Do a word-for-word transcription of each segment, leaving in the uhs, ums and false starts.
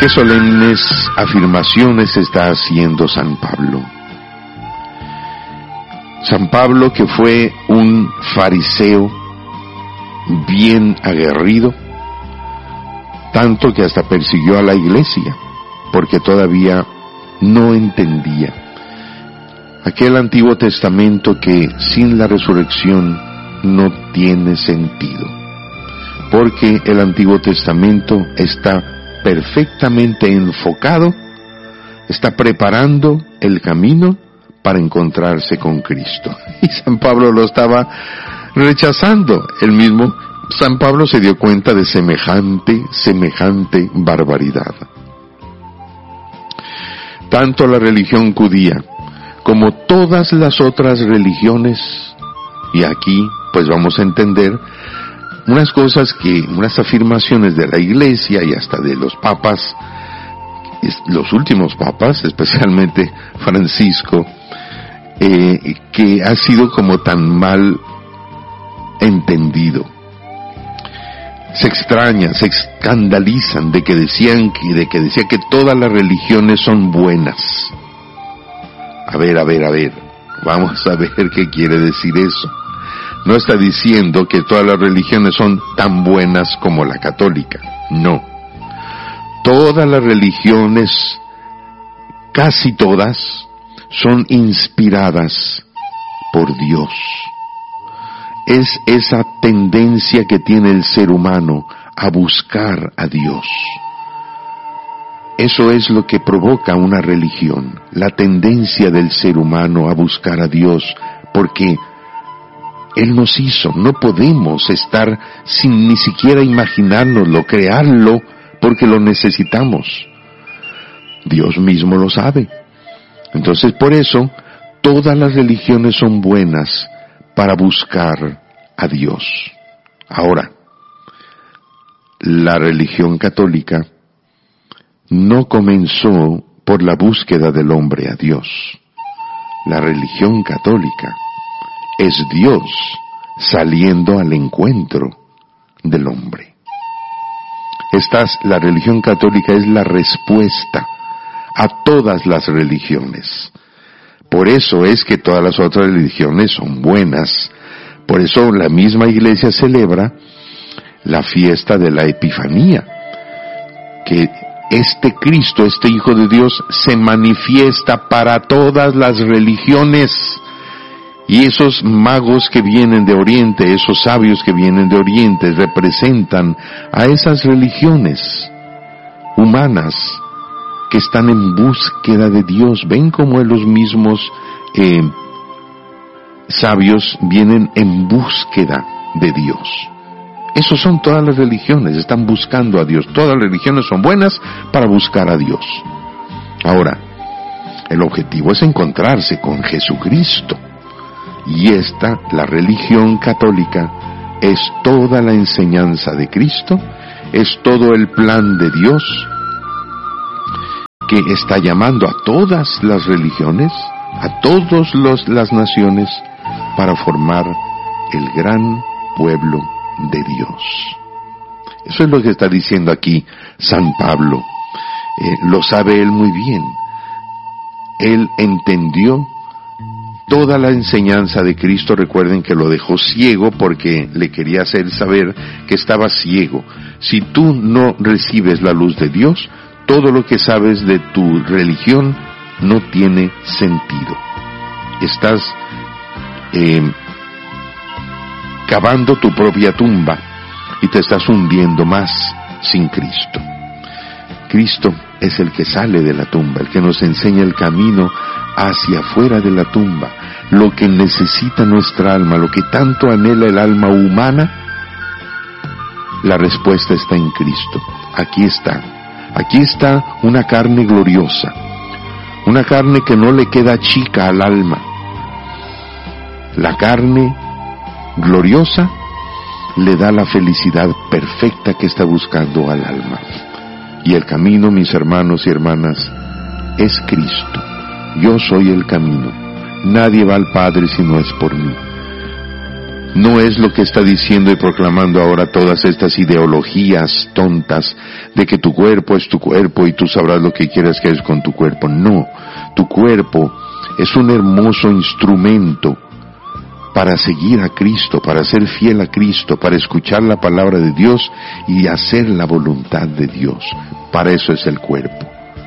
Qué solemnes afirmaciones está haciendo San Pablo. San Pablo, que fue un fariseo bien aguerrido, tanto que hasta persiguió a la iglesia, porque todavía no entendía aquel Antiguo Testamento que sin la resurrección no tiene sentido, porque el Antiguo Testamento está perfectamente enfocado, está preparando el camino para encontrarse con Cristo. Y San Pablo lo estaba rechazando. El mismo San Pablo se dio cuenta de semejante, semejante barbaridad. Tanto la religión judía como todas las otras religiones, y aquí pues vamos a entender unas cosas que, unas afirmaciones de la Iglesia y hasta de los papas, los últimos papas, especialmente Francisco, eh, que ha sido como tan mal entendido. Se extrañan, se escandalizan de que decían que, de que decía que todas las religiones son buenas. A ver, a ver, a ver, vamos a ver qué quiere decir eso. No está diciendo que todas las religiones son tan buenas como la católica, no. Todas las religiones, casi todas, son inspiradas por Dios. Es esa tendencia que tiene el ser humano a buscar a Dios. Eso es lo que provoca una religión, la tendencia del ser humano a buscar a Dios, porque Él nos hizo, no podemos estar sin ni siquiera imaginárnoslo, crearlo, porque lo necesitamos. Dios mismo lo sabe. Entonces, por eso, todas las religiones son buenas para buscar a Dios. Ahora, la religión católica no comenzó por la búsqueda del hombre a Dios. La religión católica es Dios saliendo al encuentro del hombre. Esta, la religión católica es la respuesta a todas las religiones. Por eso es que todas las otras religiones son buenas. Por eso la misma Iglesia celebra la fiesta de la Epifanía, que este Cristo, este Hijo de Dios, se manifiesta para todas las religiones. Y esos magos que vienen de Oriente, esos sabios que vienen de Oriente, representan a esas religiones humanas que están en búsqueda de Dios. Ven como los mismos eh, sabios vienen en búsqueda de Dios. Esos son todas las religiones, están buscando a Dios. Todas las religiones son buenas para buscar a Dios. Ahora, el objetivo es encontrarse con Jesucristo. Y esta, la religión católica, es toda la enseñanza de Cristo, es todo el plan de Dios, que está llamando a todas las religiones, a todas los, las naciones, para formar el gran pueblo de Dios. Eso es lo que está diciendo aquí San Pablo. Eh, lo sabe él muy bien. Él entendió toda la enseñanza de Cristo. Recuerden que lo dejó ciego porque le quería hacer saber que estaba ciego. Si tú no recibes la luz de Dios, todo lo que sabes de tu religión no tiene sentido. Estás eh, cavando tu propia tumba y te estás hundiendo más sin Cristo. Cristo es el que sale de la tumba, el que nos enseña el camino hacia afuera de la tumba, lo que necesita nuestra alma, lo que tanto anhela el alma humana. La respuesta está en Cristo. Aquí está. Aquí está una carne gloriosa, una carne que no le queda chica al alma. La carne gloriosa le da la felicidad perfecta que está buscando al alma. Y el camino, mis hermanos y hermanas, es Cristo. Yo soy el camino. Nadie va al Padre si no es por mí. No es lo que está diciendo y proclamando ahora todas estas ideologías tontas de que tu cuerpo es tu cuerpo y tú sabrás lo que quieras que hagas con tu cuerpo. No, tu cuerpo es un hermoso instrumento para seguir a Cristo, para ser fiel a Cristo, para escuchar la palabra de Dios y hacer la voluntad de Dios. Para eso es el cuerpo.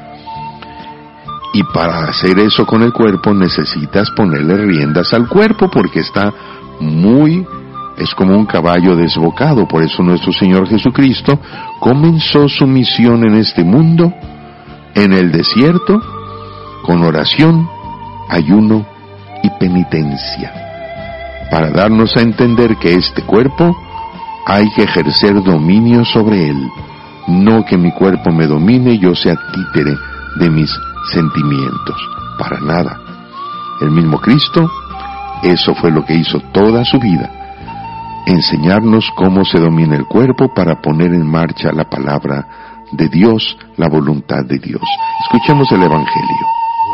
Y para hacer eso con el cuerpo necesitas ponerle riendas al cuerpo porque está muy, es como un caballo desbocado. Por eso nuestro Señor Jesucristo comenzó su misión en este mundo, en el desierto, con oración, ayuno y penitencia, para darnos a entender que este cuerpo hay que ejercer dominio sobre él, no que mi cuerpo me domine y yo sea títere de mis sentimientos, para nada. El mismo Cristo, eso fue lo que hizo toda su vida, enseñarnos cómo se domina el cuerpo para poner en marcha la palabra de Dios, la voluntad de Dios. Escuchemos el Evangelio.